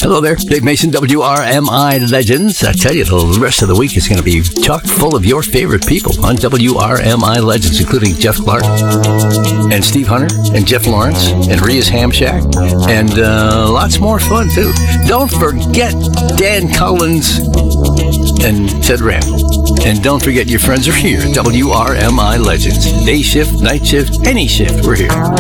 Hello there, Dave Mason, WRMI Legends. I tell you, the rest of the week is going to be chock full of your favorite people on WRMI Legends, including Jeff Clark and Steve Hunter and Jeff Lawrence and Ria's Ham Shack and lots more fun, too. Don't forget Dan Collins and Ted Ram. And don't forget your friends are here, WRMI Legends. Day shift, night shift, any shift, we're here.